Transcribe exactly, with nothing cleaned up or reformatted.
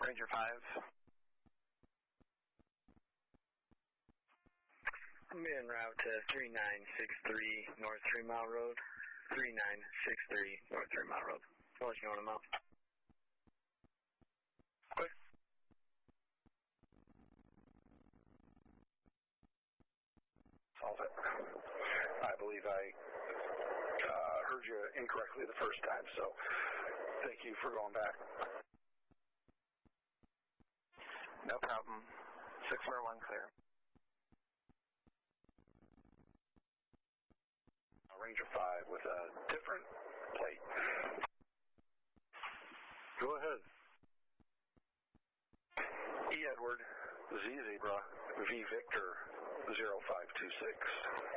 Ranger five. I'm en route to three nine six three North Three Mile Road. three nine six three North Three Mile Road. I'll let you know when I'm out. Quick. Solve it. I believe I uh, heard you incorrectly the first time, so thank you for going back. No problem. six four one clear. Ranger five with a different plate. Go ahead. E. Edward, Z Zebra, V Victor, zero five two six.